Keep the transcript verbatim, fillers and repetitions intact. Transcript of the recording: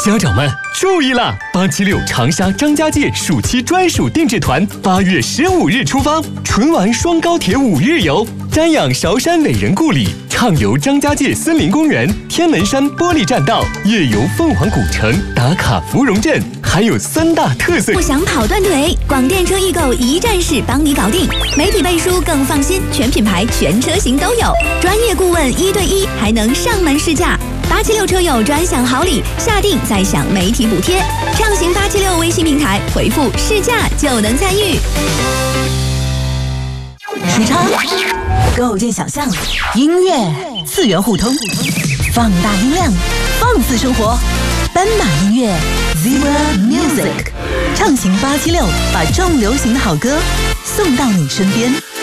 家长们注意啦！八七六长沙张家界暑期专属定制团，八月十五日出发，纯玩双高铁五日游，瞻仰韶山伟人故里，畅游张家界森林公园、天门山玻璃栈道，夜游凤凰古城，打卡芙蓉镇，还有三大特色。 不想跑断腿，广电车易购一站式帮你搞定，媒体背书更放心，全品牌全车型都有，专业顾问一对一，还能上门试驾。八七六车友专享好礼，下定再享媒体补贴。畅行八七六微信平台回复试驾就能参与。 时差构建想象，音乐次元互通，放大音量，放肆生活。斑马音乐 Zebra Music 畅行八七六，把重流行的好歌送到你身边。